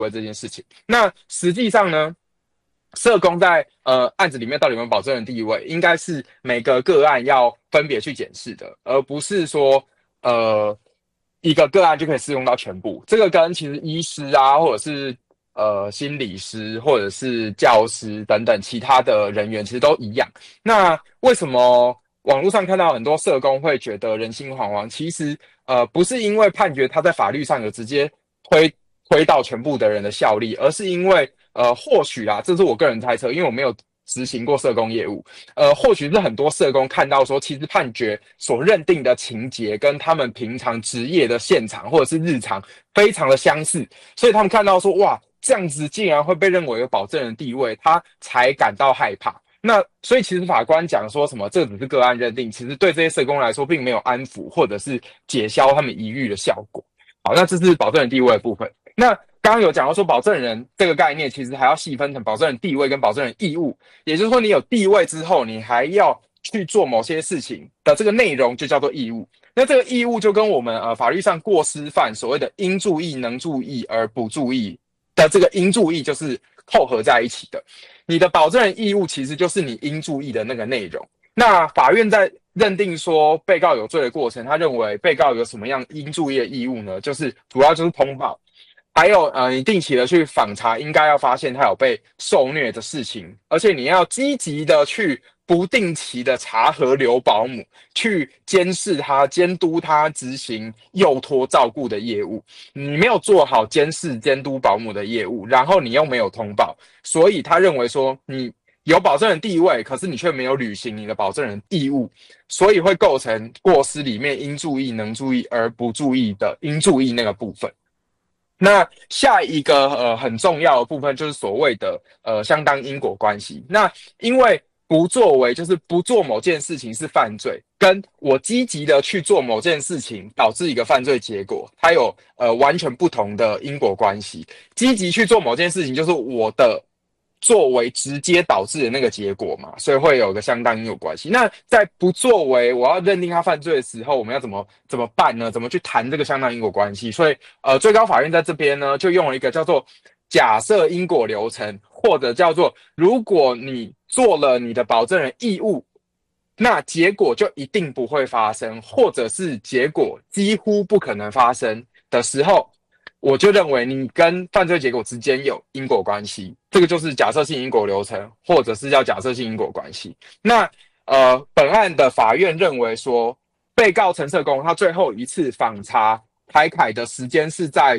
为这件事情。那实际上呢，社工在案子里面到底有没有保证人地位，应该是每个个案要分别去检视的，而不是说呃一个个案就可以适用到全部。这个跟其实医师啊，或者是心理师，或者是教师等等其他的人员，其实都一样。那为什么网络上看到很多社工会觉得人心惶惶？其实不是因为判决他在法律上有直接推到全部的人的效力，而是因为或许啦，这是我个人猜测，因为我没有执行过社工业务，或许是很多社工看到说，其实判决所认定的情节跟他们平常职业的现场或者是日常非常的相似，所以他们看到说，哇，这样子竟然会被认为有保证人地位，他才感到害怕。那所以其实法官讲说什么，这只是个案认定，其实对这些社工来说，并没有安抚或者是解消他们疑虑的效果。好，那这是保证人地位的部分。那刚刚有讲到说，保证人这个概念其实还要细分成保证人地位跟保证人义务，也就是说，你有地位之后，你还要去做某些事情的这个内容，就叫做义务。那这个义务就跟我们法律上过失犯所谓的应注意、能注意而不注意的这个应注意，就是扣合在一起的。你的保证人义务其实就是你应注意的那个内容。那法院在认定说被告有罪的过程，他认为被告有什么样应注意的义务呢？就是主要就是通报，还有你定期的去访查，应该要发现他有被受虐的事情，而且你要积极的去不定期的查核留保姆，去监视他、监督他执行幼托照顾的业务。你没有做好监视、监督保姆的业务，然后你又没有通报，所以他认为说你有保证人地位，可是你却没有履行你的保证人义务，所以会构成过失里面应注意、能注意而不注意的应注意那个部分。那下一个很重要的部分就是所谓的相当因果关系。那因为不作为就是不做某件事情是犯罪，跟我积极的去做某件事情导致一个犯罪结果，它有完全不同的因果关系。积极去做某件事情就是我的作为直接导致的那个结果嘛，所以会有个相当因果关系。那在不作为我要认定他犯罪的时候，我们要怎么办呢？怎么去谈这个相当因果关系？所以最高法院在这边呢，就用了一个叫做假设因果流程，或者叫做如果你做了你的保证人义务，那结果就一定不会发生，或者是结果几乎不可能发生的时候，我就认为你跟犯罪结果之间有因果关系，这个就是假设性因果流程，或者是叫假设性因果关系。那本案的法院认为说，被告陈社工他最后一次访查台凯的时间是在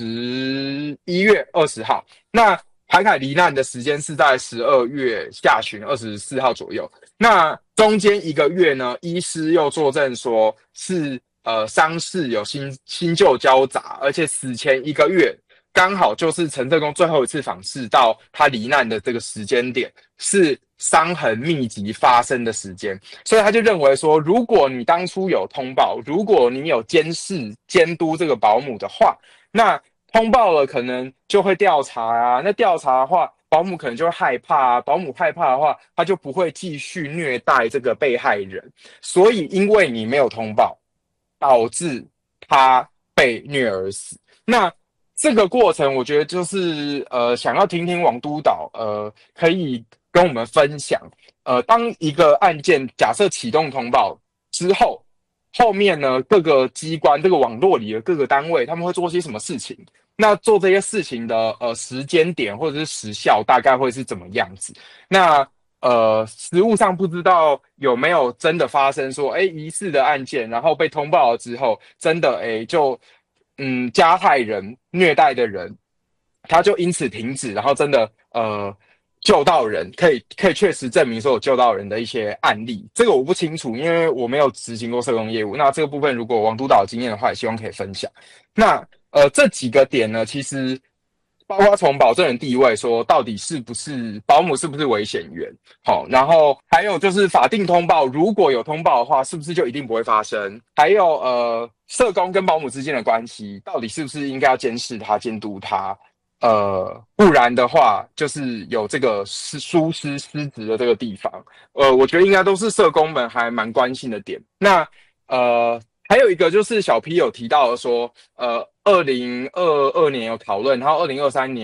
11月20号，那台凯罹难的时间是在12月下旬24号左右。那中间一个月呢，医师又作证说是伤势有新旧交杂，而且死前一个月刚好就是陈正公最后一次访视到他罹难的这个时间点，是伤痕密集发生的时间，所以他就认为说，如果你当初有通报，如果你有监视监督这个保姆的话，那通报了可能就会调查啊，那调查的话，保姆可能就会害怕啊，保姆害怕的话，他就不会继续虐待这个被害人，所以因为你没有通报，导致他被虐而死。那这个过程，我觉得就是想要听听王督导可以跟我们分享，当一个案件假设启动通报之后，后面呢各个机关这个网络里的各个单位他们会做些什么事情？那做这些事情的时间点或者是时效大概会是怎么样子？那实务上不知道有没有真的发生说，疑似的案件，然后被通报了之后，真的就加害人虐待的人，他就因此停止，然后真的救到人，可以确实证明说有救到人的一些案例，这个我不清楚，因为我没有执行过社工业务。那这个部分如果王督导有经验的话，也希望可以分享。那这几个点呢，其实包括从保证人地位说，到底是不是保姆是不是危险源，好，然后还有就是法定通报，如果有通报的话，是不是就一定不会发生？还有社工跟保姆之间的关系，到底是不是应该要监视他、监督他？不然的话，就是有这个疏失失职的这个地方，我觉得应该都是社工们还蛮关心的点。那还有一个就是小 P 有提到的说，2022年有讨论，然后2023年。